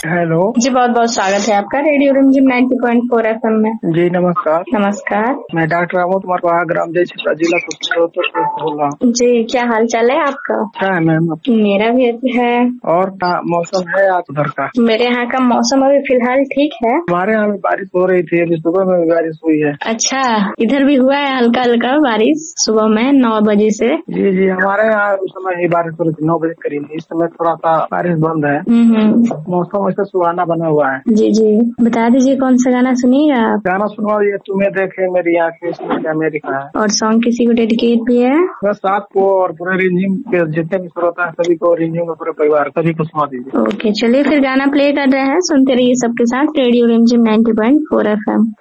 Hello. जी बहुत बहुत स्वागत है आपका रेडियो रिमझिम 90.4 एफएम में। जी नमस्कार। नमस्कार। मैं डॉक्टर अमोद कुमार ग्राम जय छिपरा जिला उत्तर प्रदेश से बोल रहा हूँ। जी क्या हाल चाल है आपका? अच्छा है मैम। मेरा भी अच्छा है। और मौसम है आप उधर का? मेरे यहाँ का मौसम अभी फिलहाल ठीक है। हमारे यहाँ भी बारिश हो रही थी, अभी सुबह में भी बारिश हुई है। अच्छा, इधर भी हुआ है हल्का हल्का बारिश सुबह में 9 बजे से। जी हमारे यहाँ उस समय ही बारिश हो रही थी 9 बजे करीब। इस समय थोड़ा सा बारिश बंद है। मौसम वैसे सुहाना बना हुआ है। जी जी, बता दीजिए कौन सा गाना सुनिएगा आप? गाना सुनवा ये तुम्हें देखे मेरी आंखें इसमें क्या मेरी लिखा है। और सॉन्ग किसी को डेडिकेट भी है? बस आपको और पूरे रिमझिम के जितने भी श्रोता है सभी को, रिमझिम के पूरे परिवार सभी को सुना दीजिए। ओके चलिए फिर गाना प्ले कर रहे हैं, सुनते रहिए सबके साथ रेडियो रिमझिम 90.4 एफएम।